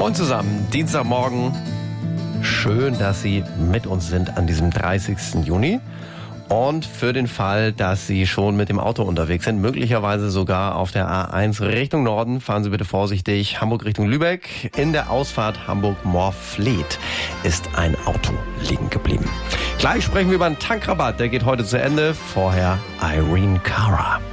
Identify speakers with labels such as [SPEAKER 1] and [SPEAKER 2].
[SPEAKER 1] Moin zusammen, Dienstagmorgen. Schön, dass Sie mit uns sind an diesem 30. Juni. Und für den Fall, dass Sie schon mit dem Auto unterwegs sind, möglicherweise sogar auf der A1 Richtung Norden, fahren Sie bitte vorsichtig. Hamburg Richtung Lübeck. In der Ausfahrt Hamburg-Morfleet ist ein Auto liegen geblieben. Gleich sprechen wir über einen Tankrabatt, der geht heute zu Ende. Vorher Irene Cara.